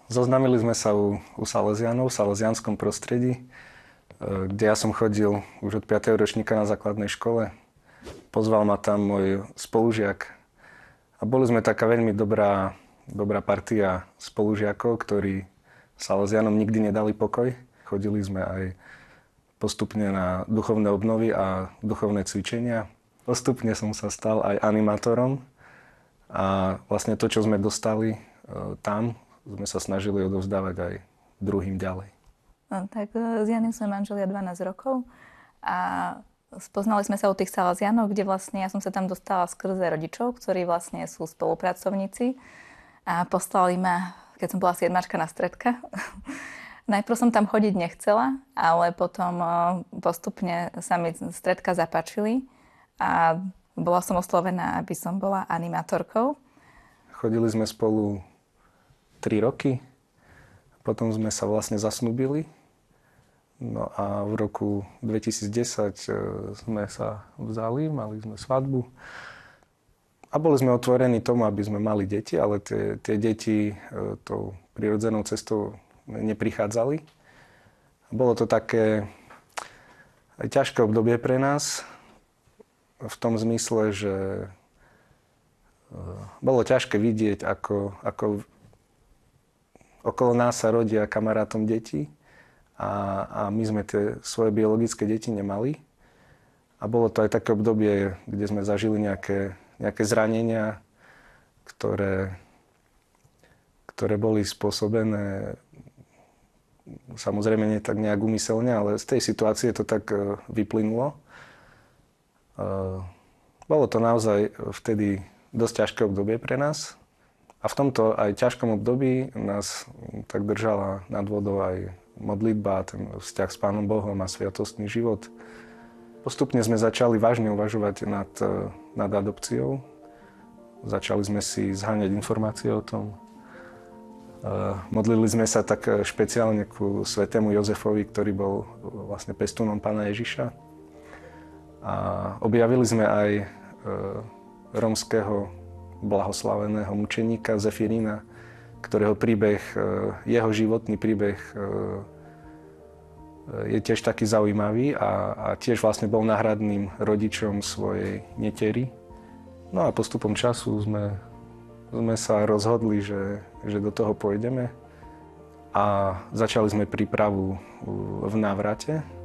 Zoznámili sme sa u Salesianov v salesianskom prostredí, kde ja som chodil už od 5. ročníka na základnej škole. Pozval ma tam môj spolužiak a boli sme taká veľmi dobrá partia spolužiakov, ktorí Salesianom nikdy nedali pokoj. Chodili sme aj postupne na duchovné obnovy a duchovné cvičenia. Postupne som sa stal aj animátorom a vlastne to, čo sme dostali tam, sme sa snažili odovzdávať aj druhým ďalej. Tak s Janim sme manželia 12 rokov a spoznali sme sa u tých Salesianov, kde vlastne ja som sa tam dostala skrze rodičov, ktorí vlastne sú spolupracovníci a poslali ma, keď som bola 7-čka na stredka. Najprv som tam chodiť nechcela, ale potom postupne sa mi stredka zapáčili a bola som oslovená, aby som bola animátorkou. Chodili sme spolu 3 roky, potom sme sa vlastne zasnúbili. No a v roku 2010 sme sa vzali, mali sme svadbu. A boli sme otvorení tomu, aby sme mali deti, ale tie deti tou prirodzenou cestou neprichádzali. Bolo to také aj ťažké obdobie pre nás, v tom zmysle, že bolo ťažké vidieť, ako okolo nás sa rodia kamarátom deti a my sme tie svoje biologické deti nemali. A bolo to aj také obdobie, kde sme zažili nejaké zranenia, ktoré boli spôsobené samozrejme nie tak nejak úmyselne, ale z tej situácie to tak vyplynulo. Bolo to naozaj vtedy dosť ťažké obdobie pre nás. A v tomto aj ťažkom období nás tak držala nad vodou aj modlitba, ten vzťah s Pánom Bohom a sviatostný život. Postupne sme začali vážne uvažovať nad adopciou. Začali sme si zháňať informácie o tom. Modlili sme sa tak špeciálne ku svätému Jozefovi, ktorý bol vlastne pestúnom Pána Ježiša. A objavili sme aj rómskeho blahoslaveného mučeníka Zefirína, ktorého príbeh, jeho životný príbeh je tiež taký zaujímavý a tiež vlastne bol náhradným rodičom svojej netery. No a postupom času sme sa rozhodli, že do toho pôjdeme a začali sme prípravu v návrate.